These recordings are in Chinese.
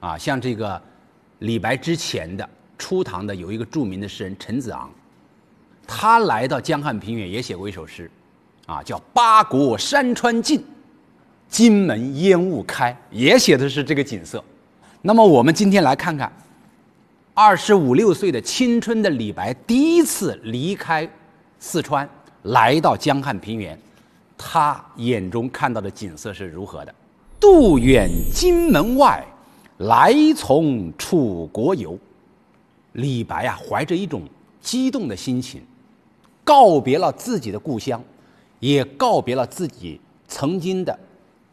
像这个李白之前的初唐的有一个著名的诗人陈子昂，他来到江汉平原也写过一首诗，叫八国山川尽，荆门烟雾开，也写的是这个景色。那么我们今天来看看25、26岁的青春的李白第一次离开四川来到江汉平原，他眼中看到的景色是如何的。渡远荆门外，来从楚国游。李白怀着一种激动的心情，告别了自己的故乡，也告别了自己曾经的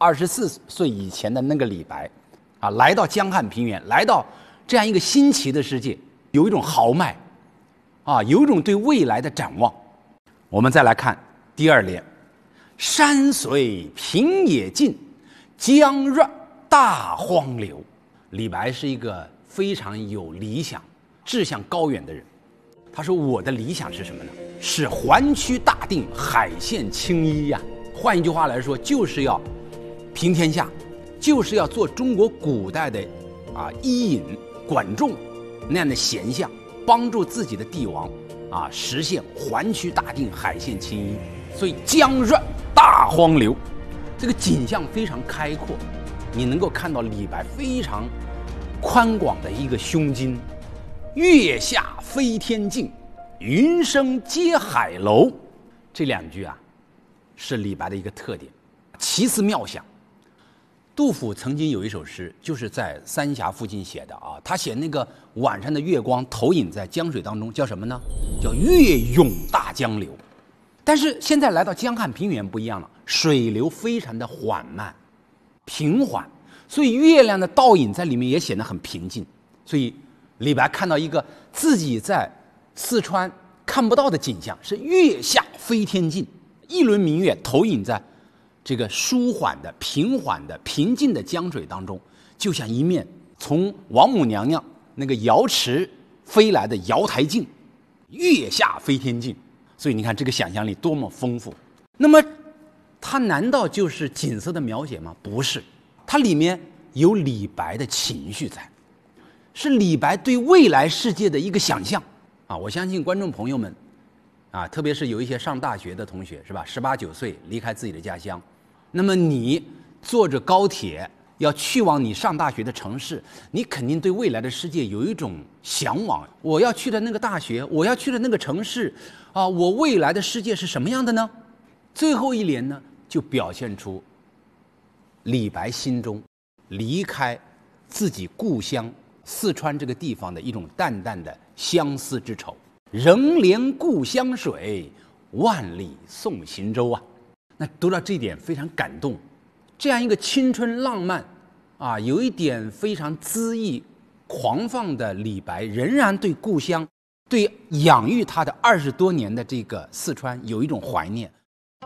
24岁以前的那个李白，来到江汉平原，来到这样一个新奇的世界，有一种豪迈，有一种对未来的展望。我们再来看第二联：山随平野尽，江润大荒流。李白是一个非常有理想、志向高远的人。他说：“我的理想是什么呢？是环区大定，海县青衣呀。换一句话来说，就是要平天下，就是要做中国古代的伊尹、管仲那样的贤相，帮助自己的帝王实现环区大定，海县青衣。所以江润大荒流，这个景象非常开阔，你能够看到李白非常宽广的一个胸襟。月下飞天镜，云生接海楼。这两句是李白的一个特点。其次妙想，杜甫曾经有一首诗，就是在三峡附近写的他写那个晚上的月光投影在江水当中，叫什么呢？叫月涌大江流。但是现在来到江汉平原不一样了，水流非常的缓慢平缓，所以月亮的倒影在里面也显得很平静。所以李白看到一个自己在四川看不到的景象，是月下飞天镜，一轮明月投影在这个舒缓的、平缓的、平静的江水当中，就像一面从王母娘娘那个瑶池飞来的瑶台镜，月下飞天镜。所以你看这个想象力多么丰富。那么它难道就是景色的描写吗？不是，它里面有李白的情绪在，是李白对未来世界的一个想象我相信观众朋友们特别是有一些上大学的同学，是吧？18、19岁离开自己的家乡，那么你坐着高铁要去往你上大学的城市，你肯定对未来的世界有一种向往。我要去的那个大学，我要去的那个城市我未来的世界是什么样的呢？最后一联呢，就表现出李白心中离开自己故乡四川这个地方的一种淡淡的相思之愁。仍怜故乡水，万里送行舟那读到这一点非常感动。这样一个青春浪漫有一点非常恣意狂放的李白，仍然对故乡、对养育他的20多年的这个四川有一种怀念。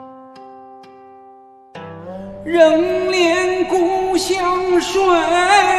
仍怜故乡水。